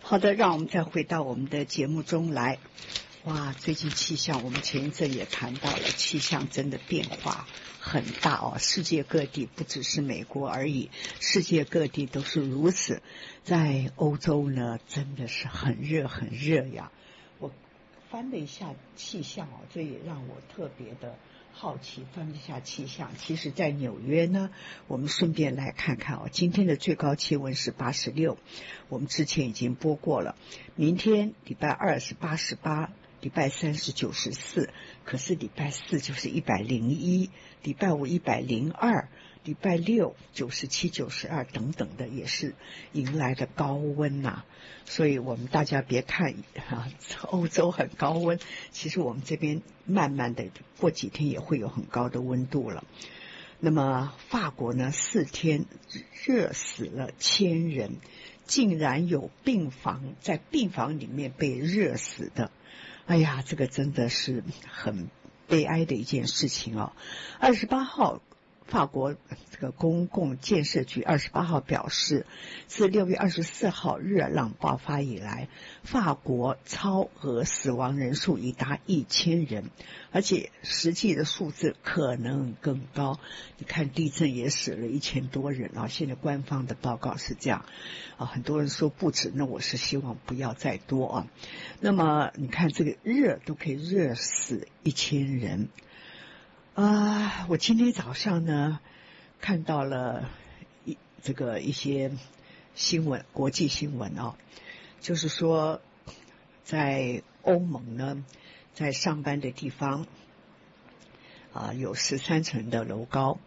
好的，让我们再回到我们的节目中来。哇，最近气象，我们前一阵也谈到了，气象真的变化很大哦，世界各地不只是美国而已，世界各地都是如此。在欧洲呢，真的是很热很热呀。我翻了一下气象哦，这也让我特别的好奇，翻一下气象。其实在纽约呢，我们顺便来看看哦，今天的最高气温是86，我们之前已经播过了。明天礼拜二是88，礼拜三是94，可是礼拜四就是101，礼拜五102，礼拜六97、92等等的，也是迎来的高温呐。所以我们大家别看欧洲很高温，其实我们这边慢慢的过几天也会有很高的温度了。那么法国呢，4天热死了1000人，竟然有在病房里面被热死的。哎呀，这个真的是很悲哀的一件事情哦。28号法国这个公共建设局28号表示，自6月24号热浪爆发以来，法国超额死亡人数已达1000人，而且实际的数字可能更高。你看地震也死了1000多人啊，现在官方的报告是这样啊，很多人说不止，那我是希望不要再多啊。那么你看这个热都可以热死1000人。我今天早上呢看到了一些新闻，国际新闻哦，就是说在欧盟呢，在上班的地方有13层的楼高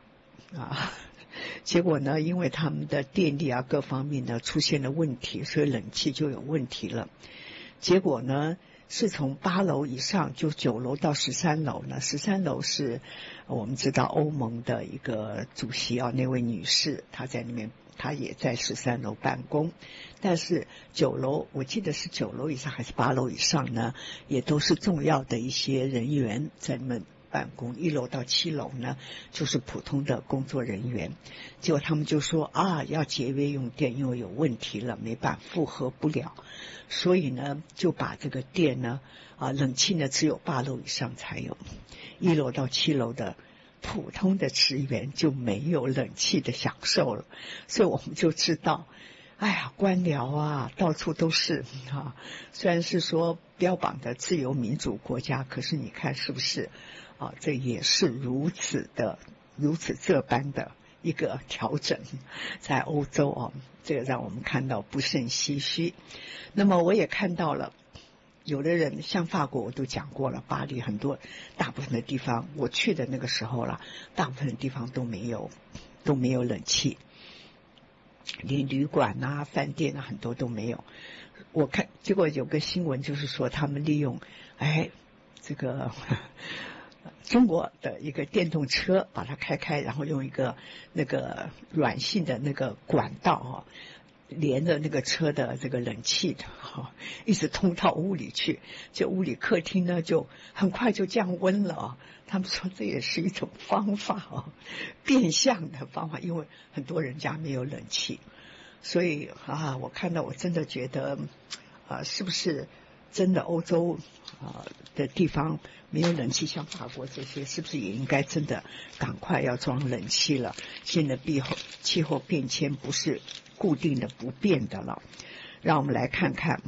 结果呢，因为他们的电力各方面呢出现了问题，所以冷气就有问题了。结果呢是从8楼以上，就9楼到13楼呢。13楼是我们知道欧盟的一个主席那位女士，她在那边，她也在13楼办公。但是9楼，我记得是9楼以上还是8楼以上呢，也都是重要的一些人员在那边办公。1楼到7楼呢，就是普通的工作人员。结果他们就说要节约用电，因为有问题了，没办法负荷不了，所以呢就把这个电呢冷气呢只有8楼以上才有，1楼到7楼的普通的职员就没有冷气的享受了。所以我们就知道，官僚到处都是虽然是说标榜的自由民主国家，可是你看是不是这也是如此这般的一个调整，在欧洲这个让我们看到不胜唏嘘。那么我也看到了，有的人像法国我都讲过了，巴黎大部分的地方，我去的那个时候了，大部分的地方都没有冷气，连旅馆饭店很多都没有。我看结果有个新闻就是说，他们利用这个中国的一个电动车把它开，然后用一个那个软性的那个管道连着那个车的这个冷气一直通到屋里去，就屋里客厅呢就很快就降温了他们说这也是一种方法变相的方法，因为很多人家没有冷气。所以我看到我真的觉得是不是真的欧洲的地方没有冷气，像法国这些是不是也应该真的赶快要装冷气了？现在气候变迁不是固定的不变的了。让我们来看看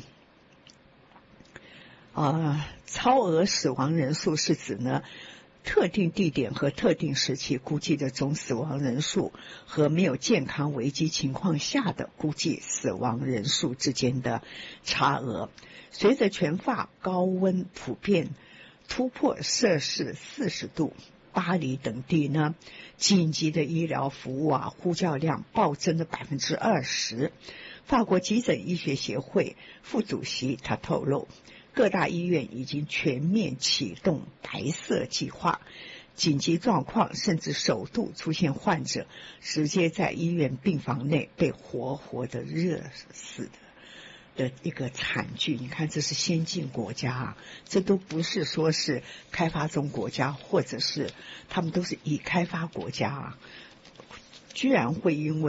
超额死亡人数是指呢特定地点和特定时期估计的总死亡人数和没有健康危机情况下的估计死亡人数之间的差额。随着全法高温普遍突破摄氏40度，巴黎等地呢紧急的医疗服务呼叫量暴增了20%。法国急诊医学协会副主席他透露，各大医院已经全面启动白色计划，紧急状况甚至首度出现患者直接在医院病房内被活活的热死的一个惨剧。你看这是先进国家这都不是说是开发中国家，或者是他们都是已开发国家居然会因为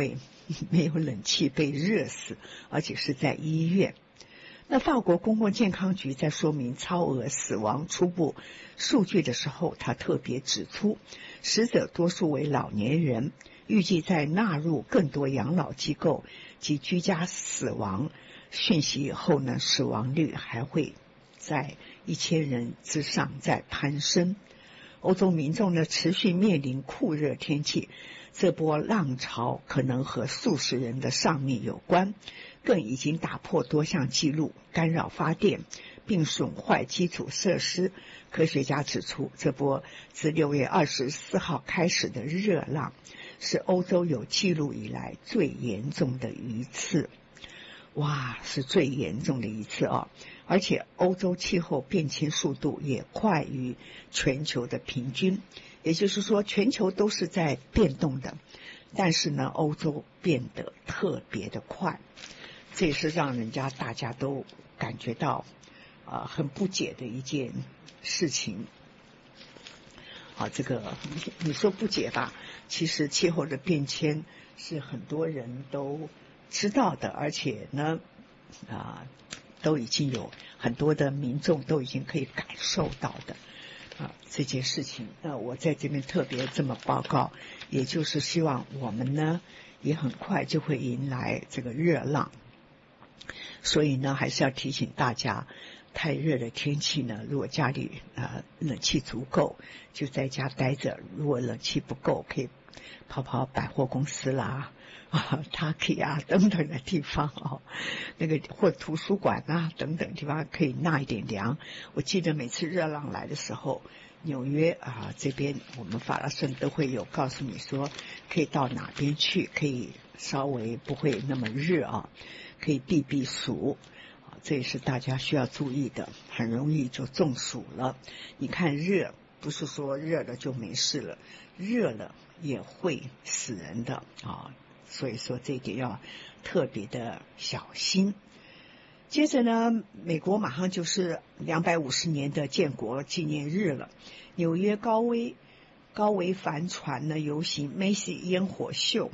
没有冷气被热死，而且是在医院。那法国公共健康局在说明超额死亡初步数据的时候，他特别指出，死者多数为老年人，预计在纳入更多养老机构及居家死亡讯息以后呢，死亡率还会在1000人之上再攀升。欧洲民众呢持续面临酷热天气，这波浪潮可能和数十人的丧命有关，更已经打破多项纪录，干扰发电并损坏基础设施。科学家指出，这波自6月24号开始的热浪是欧洲有记录以来最严重的一次。哇，是最严重的一次哦！而且欧洲气候变迁速度也快于全球的平均，也就是说全球都是在变动的，但是呢欧洲变得特别的快，这也是让大家都感觉到很不解的一件事情。这个你说不解吧，其实气候的变迁是很多人都知道的，而且呢都已经有很多的民众都已经可以感受到的这件事情。那我在这边特别这么报告，也就是希望我们呢也很快就会迎来这个热浪，所以呢还是要提醒大家，太热的天气呢，如果家里冷气足够就在家待着，如果冷气不够可以跑百货公司啦Taki 等等的地方那个或图书馆等等地方可以纳一点凉。我记得每次热浪来的时候，纽约这边我们法拉盛都会有告诉你说可以到哪边去，可以稍微不会那么热可以避暑这也是大家需要注意的，很容易就中暑了。你看热不是说热了就没事了，热了也会死人的所以说这一点要特别的小心。接着呢，美国马上就是250年的建国纪念日了，纽约高维帆船呢游行 Macy's 烟火秀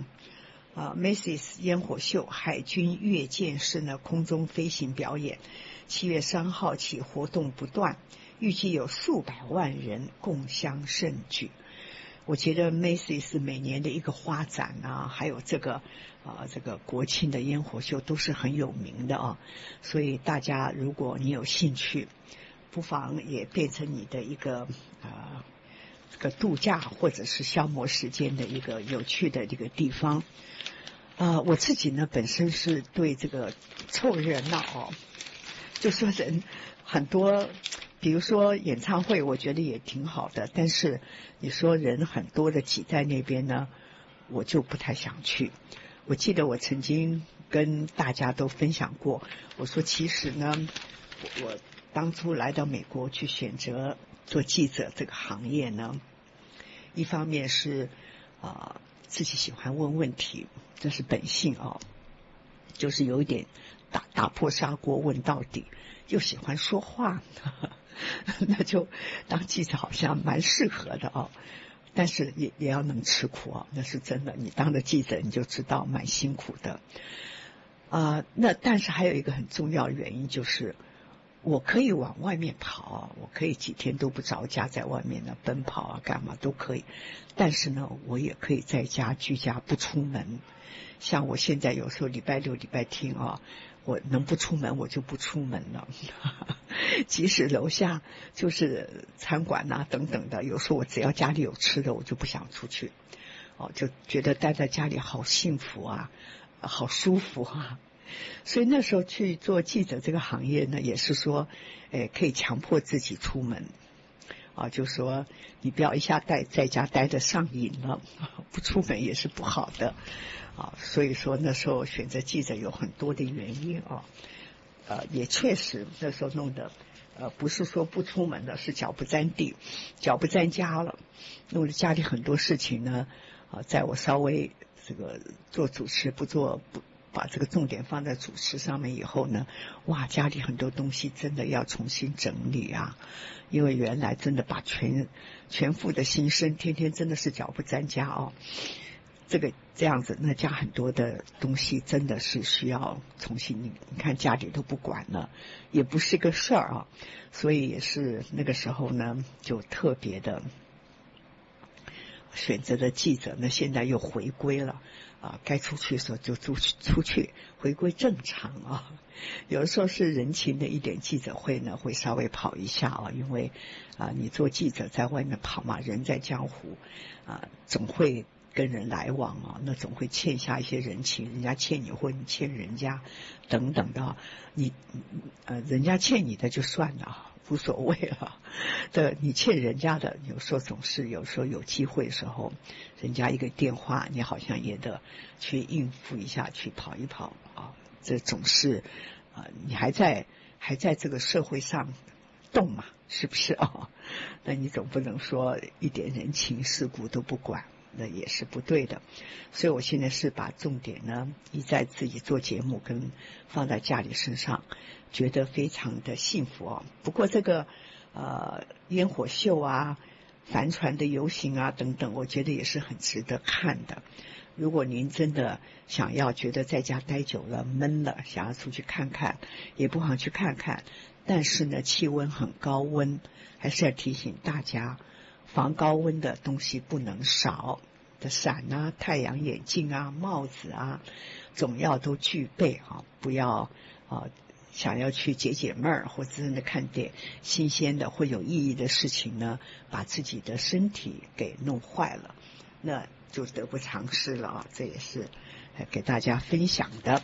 Macy's 烟火秀，海军阅舰式呢空中飞行表演，7月3号起活动不断，预计有数百万人共襄盛举。我觉得 Macy's 是每年的一个花展还有这个国庆的烟火秀都是很有名的所以大家如果你有兴趣，不妨也变成你的一个这个度假或者是消磨时间的一个有趣的这个地方。我自己呢本身是对这个凑热闹就说人很多，比如说演唱会我觉得也挺好的，但是你说人很多的挤在那边呢，我就不太想去。我记得我曾经跟大家都分享过，我说其实呢我当初来到美国去选择做记者这个行业呢，一方面是自己喜欢问问题，这是本性就是有一点打破砂锅问到底，又喜欢说话那就当记者好像蛮适合的但是也要能吃苦那是真的，你当了记者你就知道蛮辛苦的那但是还有一个很重要的原因，就是我可以往外面跑我可以几天都不着家，在外面呢奔跑干嘛都可以，但是呢我也可以在家居家不出门。像我现在有时候礼拜六礼拜天我能不出门我就不出门了即使楼下就是餐馆等等的，有时候我只要家里有吃的我就不想出去就觉得待在家里好幸福好舒服所以那时候去做记者这个行业呢，也是说可以强迫自己出门就说你不要一下在家待得上瘾了，不出门也是不好的所以说那时候选择记者有很多的原因也确实那时候弄得不是说不出门的，是脚不沾地脚不沾家了，弄得家里很多事情呢在我稍微这个做主持不把这个重点放在主持上面以后呢，哇，家里很多东西真的要重新整理因为原来真的把全副的心声天天真的是脚不沾家这样子，那家很多的东西真的是需要重新，你看家里都不管了，也不是个事儿啊，所以也是那个时候呢，就特别的选择的记者呢，现在又回归了啊，该出去的时候就出去，回归正常啊。有的时候是人情的一点记者会呢，会稍微跑一下啊，因为你做记者在外面跑嘛，人在江湖总会跟人来往啊，那总会欠下一些人情，人家欠你或你欠人家等等的，人家欠你的就算了，无所谓了。你欠人家的，有时候有时候有机会的时候，人家一个电话，你好像也得去应付一下，去跑一跑啊。这总是你还在这个社会上动嘛，是不是啊？那你总不能说一点人情世故都不管，那也是不对的。所以我现在是把重点呢移在自己做节目跟放在家里身上，觉得非常的幸福哦。不过这个烟火秀啊、帆船的游行啊等等，我觉得也是很值得看的。如果您真的想要觉得在家待久了闷了，想要出去看看，也不妨去看看。但是呢，气温很高温，还是要提醒大家，防高温的东西不能少，的伞啊、太阳眼镜啊、帽子啊，总要都具备啊，不要想要去解闷儿，或者真的看点新鲜的或有意义的事情呢，把自己的身体给弄坏了，那就得不偿失了啊！这也是给大家分享的。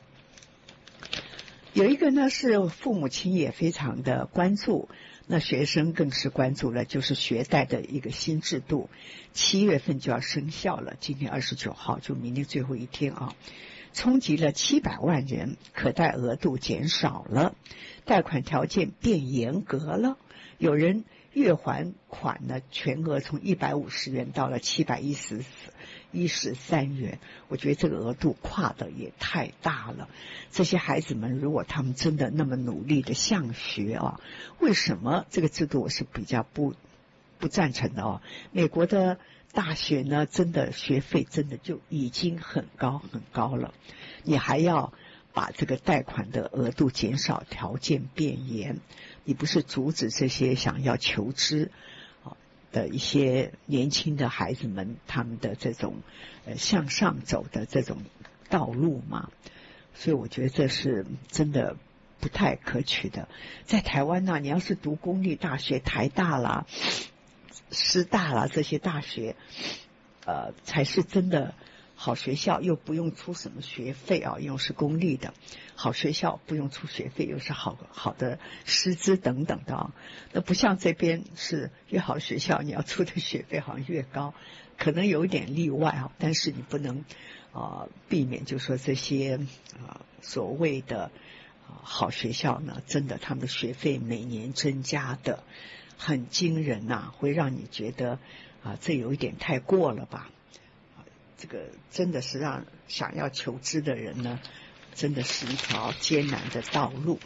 有一个呢是父母亲也非常的关注，那学生更是关注了，就是学贷的一个新制度，7月份就要生效了，今天29号就明天最后一天啊，冲击了700万人，可贷额度减少了，贷款条件变严格了，有人月还款呢全额从150元到了713元，我觉得这个额度跨的也太大了。这些孩子们如果他们真的那么努力的向学啊，为什么这个制度我是比较不赞成的哦？美国的大学呢，真的学费真的就已经很高很高了，你还要把这个贷款的额度减少，条件变严，你不是阻止这些想要求知的一些年轻的孩子们他们的这种向上走的这种道路吗？所以我觉得这是真的不太可取的。在台湾呢，你要是读公立大学，台大啦、师大啦这些大学，才是真的好学校，又不用出什么学费啊，又是公立的好学校，不用出学费，又是好的师资等等的啊。那不像这边是越好学校，你要出的学费好像越高，可能有一点例外啊，但是你不能避免，就说这些所谓的好学校呢，真的他们的学费每年增加的很惊人呐，会让你觉得这有一点太过了吧。这个真的是让想要求知的人呢，真的是一条艰难的道路。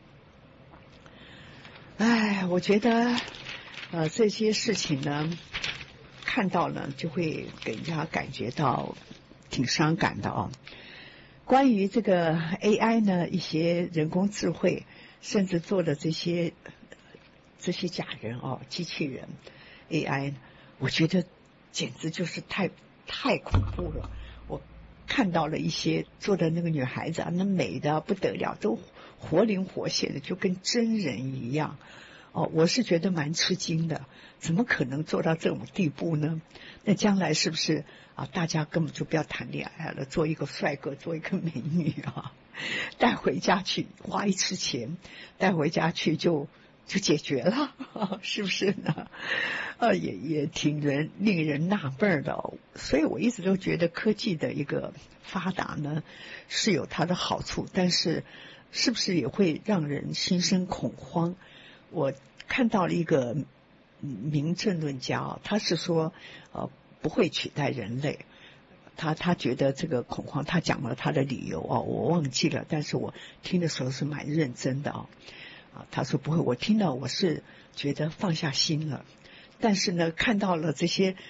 我觉得这些事情呢，看到呢就会给人家感觉到挺伤感的哦。关于这个 AI 呢，一些人工智慧，甚至做的这些假人机器人 AI， 我觉得简直就是太恐怖了。我看到了一些做的那个女孩子那美的不得了，都活灵活现的，就跟真人一样。我是觉得蛮吃惊的，怎么可能做到这种地步呢？那将来是不是大家根本就不要谈恋爱了，做一个帅哥，做一个美女带回家去，花一次钱带回家去就解决了，是不是呢？也挺令人纳闷的所以我一直都觉得科技的一个发达呢是有它的好处，但是是不是也会让人心生恐慌？我看到了一个名政论家他是说不会取代人类。他觉得这个恐慌，他讲了他的理由我忘记了，但是我听的时候是蛮认真的他说不会，我听到我是觉得放下心了，但是呢看到了这些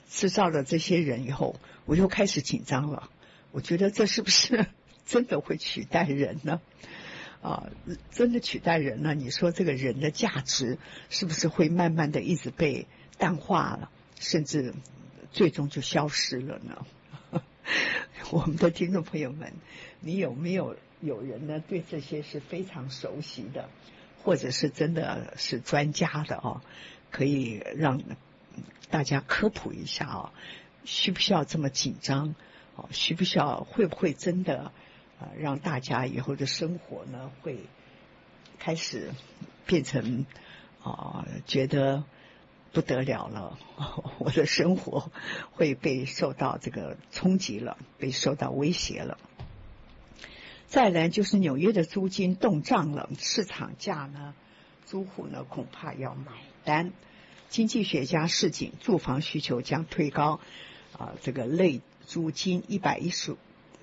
制造了这些人以后，我又开始紧张了。我觉得这是不是真的会取代人呢？真的取代人呢？你说这个人的价值是不是会慢慢的一直被淡化了，甚至最终就消失了呢？我们的听众朋友们，你有没有人呢对这些是非常熟悉的，或者是真的是专家的可以让大家科普一下需不需要这么紧张需不需要，会不会真的让大家以后的生活呢会开始变成觉得不得了了，我的生活会被受到这个冲击了，被受到威胁了。再来就是纽约的租金动涨了，市场价呢，租户呢恐怕要买单。经济学家示警，住房需求将推高这个类租金110，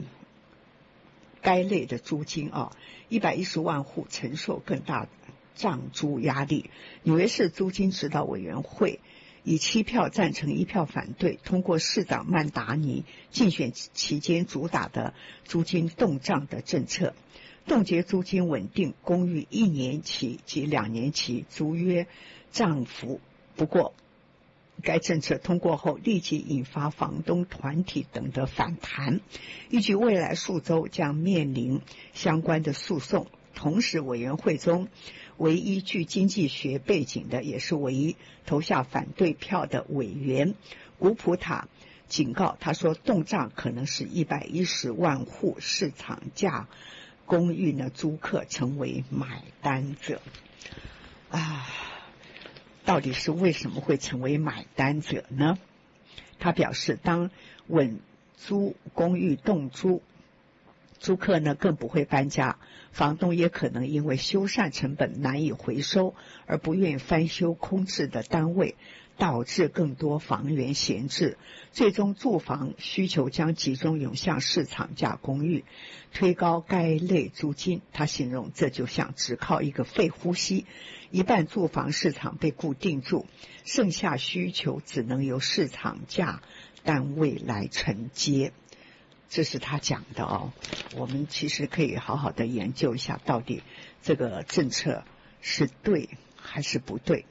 该类的租金110万户承受更大涨租压力。纽约市租金指导委员会以7票赞成1票反对，通过市长曼达尼竞选期间主打的租金动涨的政策，冻结租金稳定公寓1年期及2年期租约涨幅。不过该政策通过后立即引发房东团体等的反弹，预计未来数周将面临相关的诉讼。同时委员会中唯一具经济学背景的，也是唯一投下反对票的委员古普塔警告，他说动涨可能使110万户市场价公寓呢租客成为买单者到底是为什么会成为买单者呢？他表示，当稳租公寓动租，租客呢更不会搬家，房东也可能因为修缮成本难以回收而不愿意翻修空置的单位，导致更多房源闲置，最终住房需求将集中涌向市场价公寓，推高该类租金。他形容这就像只靠一个肺呼吸，一半住房市场被固定住，剩下需求只能由市场价单位来承接。这是他讲的我们其实可以好好的研究一下，到底这个政策是对还是不对。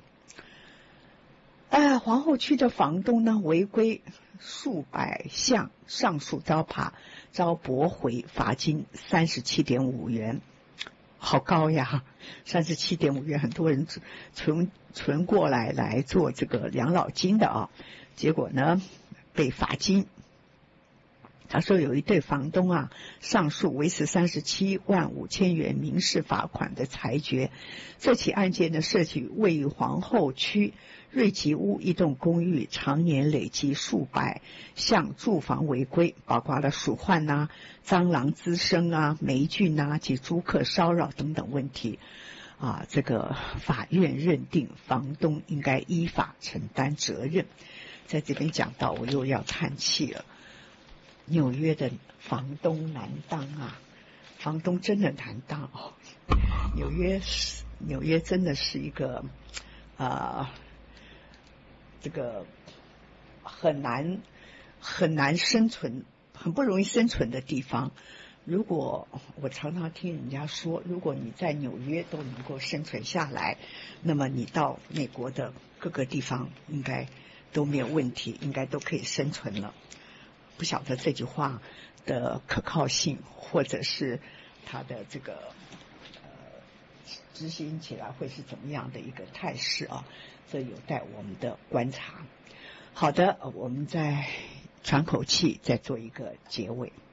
皇后区的房东呢违规数百项上诉遭驳回，罚金37.5元，好高呀，37.5元，很多人存过来做这个养老金的结果呢被罚金。他说有一对房东上诉维持37万5千元民事罚款的裁决。这起案件呢涉及位于皇后区瑞吉屋一栋公寓，常年累积数百项住房违规，包括了鼠患蟑螂滋生霉菌及租客骚扰等等问题这个法院认定房东应该依法承担责任。在这边讲到我又要叹气了，纽约的房东难当房东真的难当纽约真的是一个这个很难生存，很不容易生存的地方。如果我常常听人家说，如果你在纽约都能够生存下来，那么你到美国的各个地方应该都没有问题，应该都可以生存了。不晓得这句话的可靠性，或者是它的这个执行起来会是怎么样的一个态势这有待我们的观察。好的，我们再喘口气，再做一个结尾。